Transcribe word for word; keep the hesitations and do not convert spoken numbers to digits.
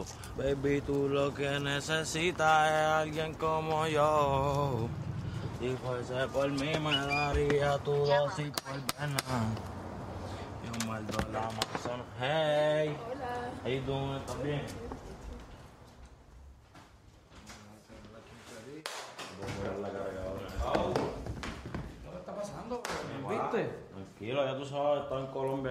Baby, tú lo que necesitas es alguien como yo. Si fuese por mí me daría tu dosis por pena. Y un maldo en la Amazon. Hey. Hola. Hey, ¿tú estás bien? Voy a mirar la cargadora. ¿Qué está pasando? ¿Me viste? Tranquilo, ya tú sabes, estaba en Colombia